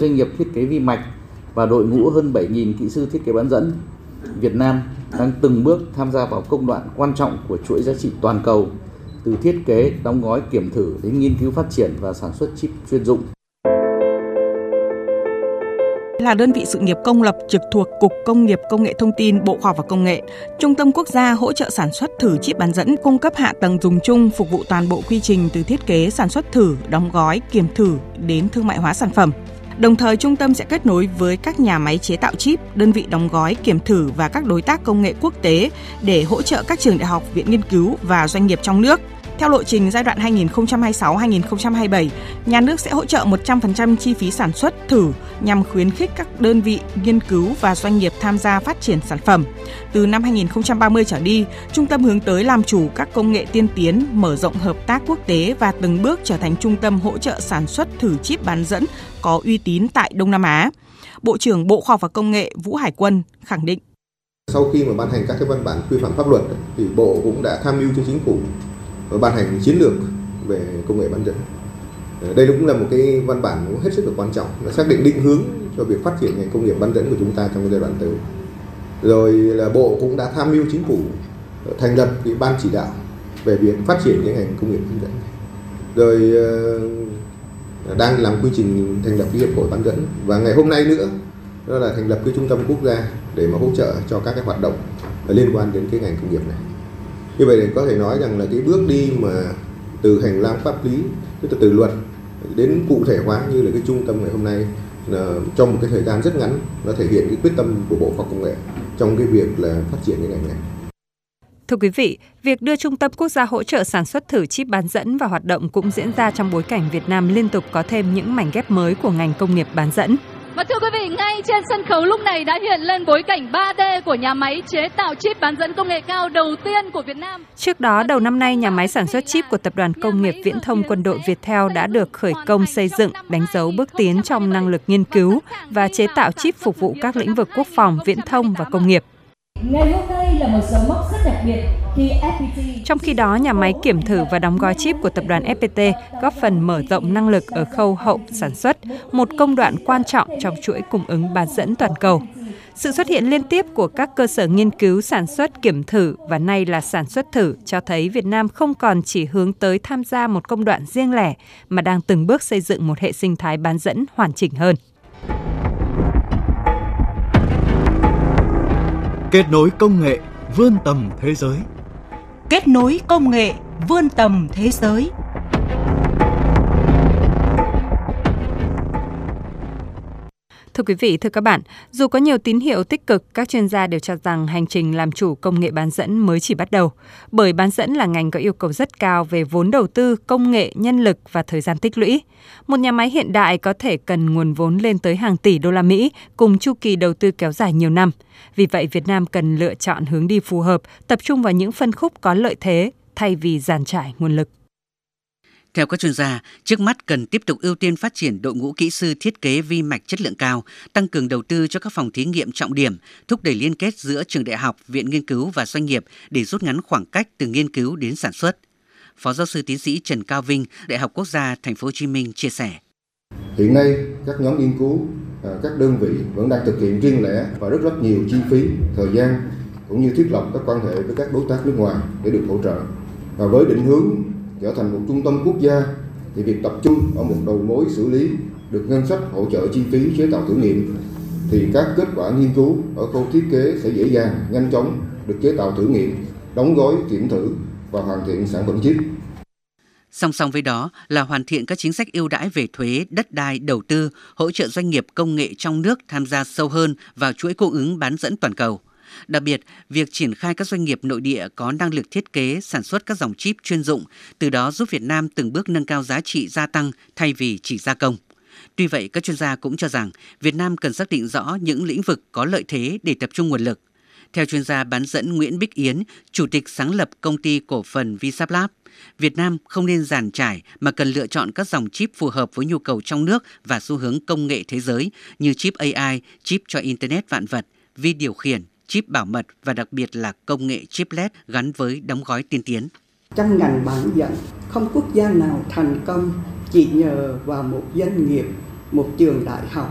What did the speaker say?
doanh nghiệp thiết kế vi mạch và đội ngũ hơn 7.000 kỹ sư thiết kế bán dẫn, Việt Nam đang từng bước tham gia vào công đoạn quan trọng của chuỗi giá trị toàn cầu, từ thiết kế, đóng gói, kiểm thử đến nghiên cứu phát triển và sản xuất chip chuyên dụng. Là đơn vị sự nghiệp công lập trực thuộc Cục Công nghiệp Công nghệ Thông tin, Bộ Khoa học và Công nghệ, Trung tâm Quốc gia hỗ trợ sản xuất thử chip bán dẫn cung cấp hạ tầng dùng chung phục vụ toàn bộ quy trình từ thiết kế, sản xuất thử, đóng gói, kiểm thử đến thương mại hóa sản phẩm. Đồng thời, trung tâm sẽ kết nối với các nhà máy chế tạo chip, đơn vị đóng gói, kiểm thử và các đối tác công nghệ quốc tế để hỗ trợ các trường đại học, viện nghiên cứu và doanh nghiệp trong nước. Theo lộ trình giai đoạn 2026-2027, nhà nước sẽ hỗ trợ 100% chi phí sản xuất thử nhằm khuyến khích các đơn vị nghiên cứu và doanh nghiệp tham gia phát triển sản phẩm. Từ năm 2030 trở đi, trung tâm hướng tới làm chủ các công nghệ tiên tiến, mở rộng hợp tác quốc tế và từng bước trở thành trung tâm hỗ trợ sản xuất thử chip bán dẫn có uy tín tại Đông Nam Á. Bộ trưởng Bộ Khoa học và Công nghệ Vũ Hải Quân khẳng định. Sau khi mà ban hành các cái văn bản quy phạm pháp luật thì Bộ cũng đã tham mưu cho Chính phủ và ban hành chiến lược về công nghệ bán dẫn. Đây cũng là một cái văn bản hết sức là quan trọng, nó xác định định hướng cho việc phát triển ngành công nghiệp bán dẫn của chúng ta trong giai đoạn tới. Rồi là Bộ cũng đã tham mưu Chính phủ thành lập cái ban chỉ đạo về việc phát triển cái ngành công nghiệp bán dẫn. Rồi đang làm quy trình thành lập cái hiệp hội bán dẫn, và ngày hôm nay nữa đó là thành lập cái trung tâm quốc gia để mà hỗ trợ cho các cái hoạt động liên quan đến cái ngành công nghiệp này. Như vậy thì có thể nói rằng là cái bước đi mà từ hành lang pháp lý, từ luật đến cụ thể hóa như là cái trung tâm ngày hôm nay là trong một cái thời gian rất ngắn, nó thể hiện cái quyết tâm của Bộ Khoa học Công nghệ trong cái việc là phát triển cái ngành này. Thưa quý vị, việc đưa Trung tâm Quốc gia hỗ trợ sản xuất thử chip bán dẫn vào hoạt động cũng diễn ra trong bối cảnh Việt Nam liên tục có thêm những mảnh ghép mới của ngành công nghiệp bán dẫn. Và thưa quý vị, ngay trên sân khấu lúc này đã hiện lên bối cảnh 3D của nhà máy chế tạo chip bán dẫn công nghệ cao đầu tiên của Việt Nam. Trước đó, đầu năm nay, nhà máy sản xuất chip của Tập đoàn Công nghiệp Viễn thông Quân đội Viettel đã được khởi công xây dựng, đánh dấu bước tiến trong năng lực nghiên cứu và chế tạo chip phục vụ các lĩnh vực quốc phòng, viễn thông và công nghiệp. Ngày hôm nay là một dấu mốc rất đặc biệt khi FPT. Trong khi đó, nhà máy kiểm thử và đóng gói chip của tập đoàn FPT góp phần mở rộng năng lực ở khâu hậu sản xuất, một công đoạn quan trọng trong chuỗi cung ứng bán dẫn toàn cầu. Sự xuất hiện liên tiếp của các cơ sở nghiên cứu sản xuất kiểm thử và nay là sản xuất thử cho thấy Việt Nam không còn chỉ hướng tới tham gia một công đoạn riêng lẻ mà đang từng bước xây dựng một hệ sinh thái bán dẫn hoàn chỉnh hơn. Kết nối công nghệ vươn tầm thế giới. Kết nối công nghệ vươn tầm thế giới. Thưa quý vị, thưa các bạn, dù có nhiều tín hiệu tích cực, các chuyên gia đều cho rằng hành trình làm chủ công nghệ bán dẫn mới chỉ bắt đầu. Bởi bán dẫn là ngành có yêu cầu rất cao về vốn đầu tư, công nghệ, nhân lực và thời gian tích lũy. Một nhà máy hiện đại có thể cần nguồn vốn lên tới hàng tỷ đô la Mỹ cùng chu kỳ đầu tư kéo dài nhiều năm. Vì vậy, Việt Nam cần lựa chọn hướng đi phù hợp, tập trung vào những phân khúc có lợi thế thay vì dàn trải nguồn lực. Theo các chuyên gia, trước mắt cần tiếp tục ưu tiên phát triển đội ngũ kỹ sư thiết kế vi mạch chất lượng cao, tăng cường đầu tư cho các phòng thí nghiệm trọng điểm, thúc đẩy liên kết giữa trường đại học, viện nghiên cứu và doanh nghiệp để rút ngắn khoảng cách từ nghiên cứu đến sản xuất. Phó giáo sư tiến sĩ Trần Cao Vinh, Đại học Quốc gia Thành phố Hồ Chí Minh chia sẻ. Hiện nay, các nhóm nghiên cứu, các đơn vị vẫn đang thực hiện riêng lẻ và rất nhiều chi phí, thời gian cũng như thiết lập các quan hệ với các đối tác nước ngoài để được hỗ trợ. Và với định hướng trở thành một trung tâm quốc gia thì việc tập trung ở một đầu mối xử lý được ngân sách hỗ trợ chi phí chế tạo thử nghiệm thì các kết quả nghiên cứu ở khâu thiết kế sẽ dễ dàng, nhanh chóng được chế tạo thử nghiệm, đóng gói, kiểm thử và hoàn thiện sản phẩm chip. Song song với đó là hoàn thiện các chính sách ưu đãi về thuế, đất đai, đầu tư, hỗ trợ doanh nghiệp công nghệ trong nước tham gia sâu hơn vào chuỗi cung ứng bán dẫn toàn cầu. Đặc biệt, việc triển khai các doanh nghiệp nội địa có năng lực thiết kế, sản xuất các dòng chip chuyên dụng, từ đó giúp Việt Nam từng bước nâng cao giá trị gia tăng thay vì chỉ gia công. Tuy vậy, các chuyên gia cũng cho rằng Việt Nam cần xác định rõ những lĩnh vực có lợi thế để tập trung nguồn lực. Theo chuyên gia bán dẫn Nguyễn Bích Yến, Chủ tịch sáng lập công ty cổ phần VSAPLab, Việt Nam không nên dàn trải mà cần lựa chọn các dòng chip phù hợp với nhu cầu trong nước và xu hướng công nghệ thế giới như chip AI, chip cho Internet vạn vật, vi điều khiển, chip bảo mật và đặc biệt là công nghệ chiplet gắn với đóng gói tiên tiến. Trong ngành bán dẫn, không quốc gia nào thành công chỉ nhờ vào một doanh nghiệp, một trường đại học